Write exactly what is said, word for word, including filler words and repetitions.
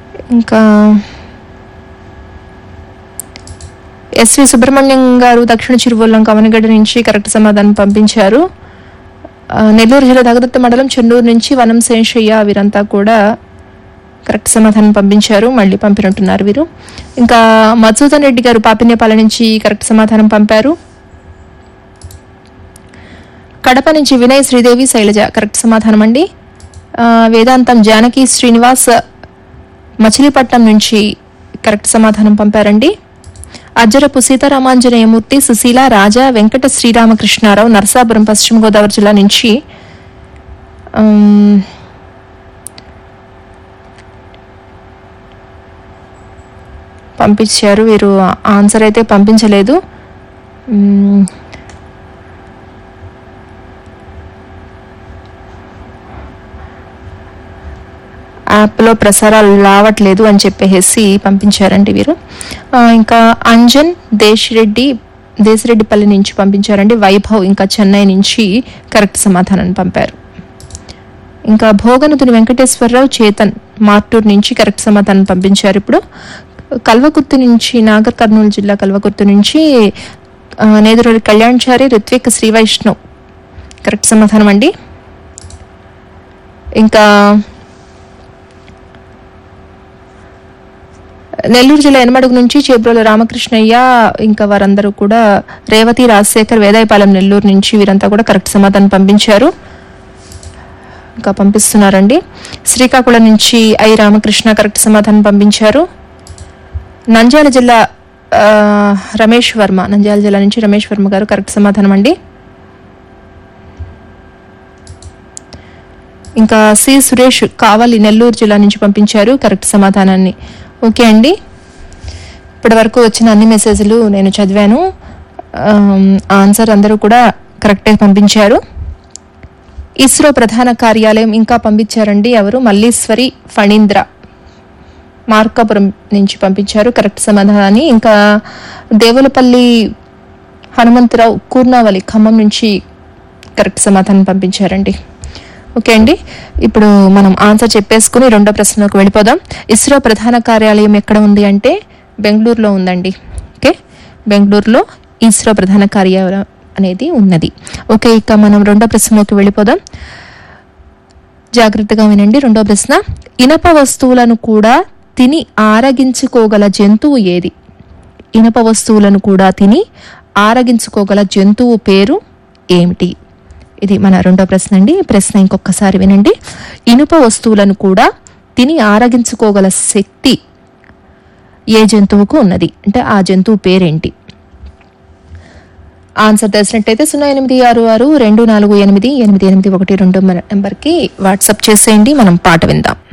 ఇంకా ఎస్వి సుబ్రహ్మణ్యం గారు దక్షిణ చిరువల్లం కవనగడ్డ నుంచి కరెక్ట్ సమాధానం పంపించారు. నెల్లూరు జిల్లా దగదత్త మండలం చెన్నూరు నుంచి వనం శేషయ్య వీరంతా కూడా కరెక్ట్ సమాధానం పంపించారు. మళ్ళీ పంపినట్టున్నారు వీరు. ఇంకా మధుసూదన్ రెడ్డి గారు పాపినేపాల నుంచి కరెక్ట్ సమాధానం పంపారు. కడప నుంచి వినయ్ శ్రీదేవి శైలజ కరెక్ట్ సమాధానం అండి. వేదాంతం జానకి శ్రీనివాస్ మచిలీపట్నం నుంచి కరెక్ట్ సమాధానం పంపారండి. అజ్జరపు సీతారామాంజనేయమూర్తి సుశీల రాజా వెంకట శ్రీరామకృష్ణారావు నరసాపురం పశ్చిమ గోదావరి జిల్లా నుంచి పంపించారు. వీరు ఆన్సర్ అయితే పంపించలేదు. యాప్లో ప్రసారాలు రావట్లేదు అని చెప్పేసి పంపించారండి వీరు. ఇంకా అంజన్ దేశిరెడ్డి దేశిరెడ్డిపల్లి నుంచి పంపించారండి. వైభవ్ ఇంకా చెన్నై నుంచి కరెక్ట్ సమాధానం పంపారు. ఇంకా భోగనతుని వెంకటేశ్వరరావు చేతన్ మార్టూర్ నుంచి కరెక్ట్ సమాధానం పంపించారు. ఇప్పుడు కల్వకుర్తి నుంచి నాగర్ కర్నూలు జిల్లా కల్వకుర్తి నుంచి నేదురూరి కళ్యాణ్చారి ఋత్విక్ శ్రీవైష్ణవ్ కరెక్ట్ సమాధానం అండి. ఇంకా నెల్లూరు జిల్లా ఎనమడుగు నుంచి చేబ్రోల రామకృష్ణయ్య ఇంకా వారందరూ కూడా రేవతి రాజశేఖర్ వేదాయపాలెం నెల్లూరు నుంచి వీరంతా కూడా కరెక్ట్ సమాధానం పంపించారు. ఇంకా పంపిస్తున్నారండి. శ్రీకాకుళం నుంచి ఐ రామకృష్ణ కరెక్ట్ సమాధానం పంపించారు. నంద్యాల జిల్లా రమేష్ వర్మ నంద్యాల జిల్లా నుంచి రమేష్ వర్మ గారు కరెక్ట్ సమాధానం అండి. ఇంకా సి సురేష్ కావాలి నెల్లూరు జిల్లా నుంచి పంపించారు కరెక్ట్ సమాధానాన్ని. ఓకే అండి, ఇప్పటి వరకు వచ్చిన అన్ని మెసేజ్లు నేను చదివాను. ఆన్సర్ అందరూ కూడా కరెక్ట్గా పంపించారు. ఇస్రో ప్రధాన కార్యాలయం ఇంకా పంపించారండి. ఎవరు మల్లీశ్వరి ఫణీంద్ర మార్కాపురం నుంచి పంపించారు కరెక్ట్ సమాధానాన్ని. ఇంకా దేవులపల్లి హనుమంతరావు కూర్నావలి ఖమ్మం నుంచి కరెక్ట్ సమాధానం పంపించారండి. ఓకే అండి, ఇప్పుడు మనం ఆన్సర్ చెప్పేసుకుని రెండో ప్రశ్నకు వెళ్ళిపోదాం. ఇస్రో ప్రధాన కార్యాలయం ఎక్కడ ఉంది అంటే బెంగళూరులో ఉందండి. ఓకే, బెంగళూరులో ఇస్రో ప్రధాన కార్యాలయం అనేది ఉన్నది. ఓకే, ఇక మనం రెండో ప్రశ్నలోకి వెళ్ళిపోదాం. జాగ్రత్తగా వినండి. రెండో ప్రశ్న, ఇనప వస్తువులను కూడా తిని ఆరగించుకోగల జంతువు ఏది? ఇనప వస్తువులను కూడా తిని ఆరగించుకోగల జంతువు పేరు ఏమిటి? ఇది మన రెండో ప్రశ్న అండి. ప్రశ్న ఇంకొకసారి వినండి. ఇనుప వస్తువులను కూడా తిని ఆరగించుకోగల శక్తి ఏ జంతువుకు ఉన్నది అంటే ఆ జంతువు పేరేంటి? ఆన్సర్ తెలిసినట్టయితే సున్నా ఎనిమిది ఆరు ఆరు రెండు నాలుగు ఎనిమిది ఎనిమిది ఎనిమిది ఒకటి రెండు నెంబర్కి వాట్సాప్ చేసేయండి. మనం పాట విందాం.